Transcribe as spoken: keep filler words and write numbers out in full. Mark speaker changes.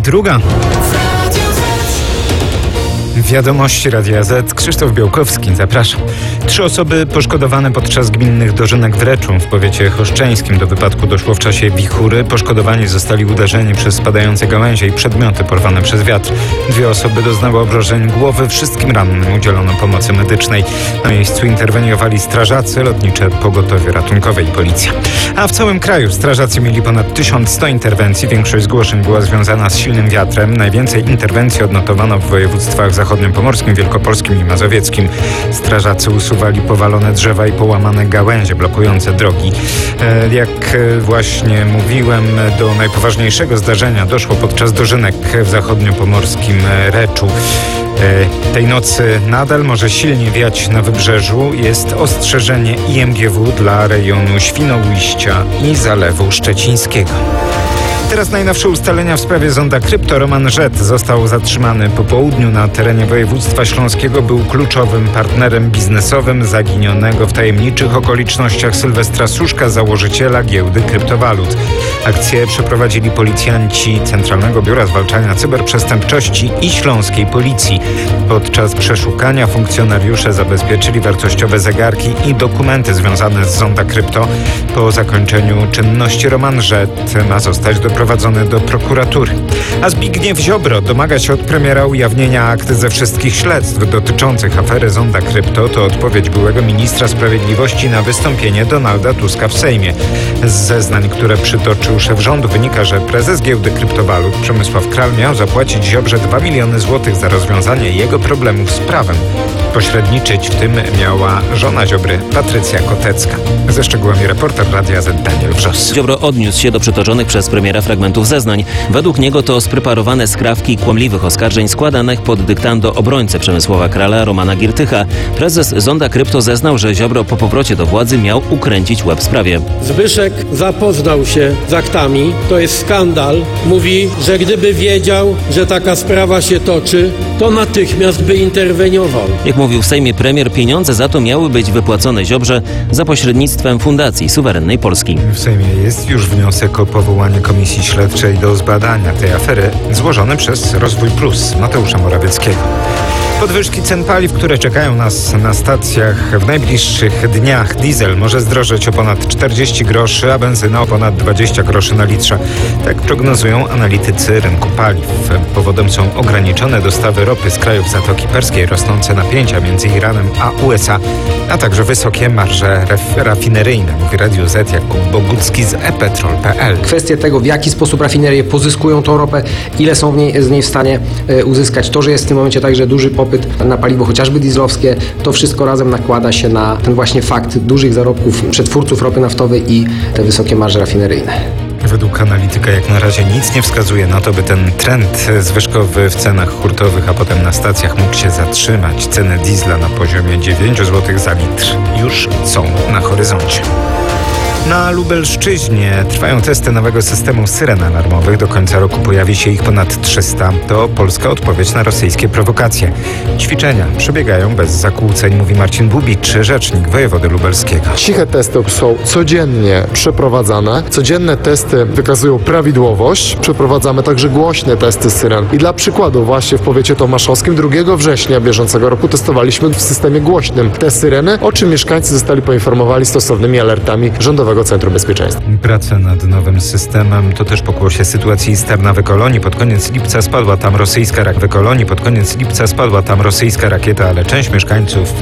Speaker 1: Druga. Wiadomości Radia Z. Krzysztof Białkowski, zapraszam. Trzy osoby poszkodowane podczas gminnych dożynek w Reczu w powiecie choszczeńskim. Do wypadku doszło w czasie wichury. Poszkodowani zostali uderzeni przez spadające gałęzie i przedmioty porwane przez wiatr. Dwie osoby doznały obrażeń głowy. Wszystkim rannym udzielono pomocy medycznej. Na miejscu interweniowali strażacy, lotnicze pogotowie ratunkowe i policja. A w całym kraju strażacy mieli ponad tysiąc sto interwencji. Większość zgłoszeń była związana z silnym wiatrem. Najwięcej interwencji odnotowano w województwach zachodniopomorskim, wielkopolskim i mazowieckim. Strażacy usuwali powalone drzewa i połamane gałęzie blokujące drogi. E, jak właśnie mówiłem, do najpoważniejszego zdarzenia doszło podczas dożynek w zachodniopomorskim Reczu. E, tej nocy nadal może silnie wiać na wybrzeżu. Jest ostrzeżenie I M G W dla rejonu Świnoujścia i Zalewu Szczecińskiego. Teraz najnowsze ustalenia w sprawie zonda krypto. Roman Rzet został zatrzymany po południu na terenie województwa śląskiego. Był kluczowym partnerem biznesowym zaginionego w tajemniczych okolicznościach Sylwestra Suszka, założyciela giełdy kryptowalut. Akcję przeprowadzili policjanci Centralnego Biura Zwalczania Cyberprzestępczości i Śląskiej Policji. Podczas przeszukania funkcjonariusze zabezpieczyli wartościowe zegarki i dokumenty związane z zonda krypto. Po zakończeniu czynności Roman Rzet ma zostać doprowadzony do prokuratury. A Zbigniew Ziobro domaga się od premiera ujawnienia akt ze wszystkich śledztw dotyczących afery zonda krypto. To odpowiedź byłego ministra sprawiedliwości na wystąpienie Donalda Tuska w Sejmie. Z zeznań, które przytoczył szef rządu, wynika, że prezes giełdy kryptowalut Przemysław Kral miał zapłacić Ziobrze dwa miliony złotych za rozwiązanie jego problemów z prawem. Pośredniczyć w tym miała żona Ziobry, Patrycja Kotecka. Ze szczegółami reporter Radia Z Daniel Wrzos.
Speaker 2: Ziobro odniósł się do przytoczonych przez premiera fragmentów zeznań. Według niego to spreparowane skrawki kłamliwych oskarżeń składanych pod dyktando obrońcy Przemysława Krala Romana Giertycha. Prezes zonda krypto zeznał, że Ziobro po powrocie do władzy miał ukręcić łeb w sprawie.
Speaker 3: Zbyszek zapoznał się z aktami. To jest skandal. Mówi, że gdyby wiedział, że taka sprawa się toczy, to natychmiast by interweniował.
Speaker 2: Jak mówił w Sejmie premier, pieniądze za to miały być wypłacone Ziobrze za pośrednictwem Fundacji Suwerennej Polski.
Speaker 1: W Sejmie jest już wniosek o powołanie komisji śledczej do zbadania tej afery, złożony przez Rozwój Plus Mateusza Morawieckiego. Podwyżki cen paliw, które czekają nas na stacjach w najbliższych dniach. Diesel może zdrożeć o ponad czterdzieści groszy, a benzyna o ponad dwadzieścia groszy na litrze. Tak prognozują analitycy rynku paliw. Powodem są ograniczone dostawy ropy z krajów Zatoki Perskiej, rosnące napięcia między Iranem a U S A, a także wysokie marże raf- rafineryjne, mówi Radiu Z Jakub Bogucki z e petrol kropka p l.
Speaker 4: Kwestie tego, w jaki sposób rafinerie pozyskują tą ropę, ile są w niej, z niej w stanie e, uzyskać. To, że jest w tym momencie także duży popyt na paliwo chociażby dieslowskie, to wszystko razem nakłada się na ten właśnie fakt dużych zarobków przetwórców ropy naftowej i te wysokie marże rafineryjne.
Speaker 1: Według analityka jak na razie nic nie wskazuje na to, by ten trend zwyżkowy w cenach hurtowych, a potem na stacjach mógł się zatrzymać. Ceny diesla na poziomie dziewięć złotych za litr już są na horyzoncie. Na Lubelszczyźnie trwają testy nowego systemu syren alarmowych. Do końca roku pojawi się ich ponad trzysta. To polska odpowiedź na rosyjskie prowokacje. Ćwiczenia przebiegają bez zakłóceń, mówi Marcin Bubicz, rzecznik wojewody lubelskiego.
Speaker 5: Ciche testy są codziennie przeprowadzane. Codzienne testy wykazują prawidłowość. Przeprowadzamy także głośne testy syren. I dla przykładu właśnie w powiecie tomaszowskim drugiego września bieżącego roku testowaliśmy w systemie głośnym te syreny, o czym mieszkańcy zostali poinformowali stosownymi alertami Rządowego Centrum Bezpieczeństwa.
Speaker 1: Prace nad nowym systemem to też pokłosie sytuacji z Tarnawy-Kolonii. Pod koniec lipca spadła tam rosyjska rakieta. Pod koniec lipca spadła tam rosyjska rakieta, ale część mieszkańców